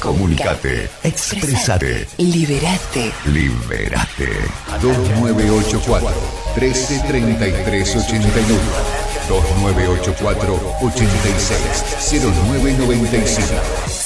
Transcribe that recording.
Comunicate, expresate, liberate. Liberate. 2984 1333 81. 2984 86 0995.